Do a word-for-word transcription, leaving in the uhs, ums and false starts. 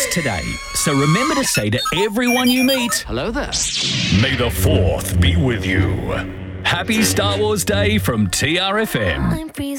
today, so remember to say to everyone you meet, hello there. May the fourth be with you. Happy Star Wars Day from T R F M. I'm freezing.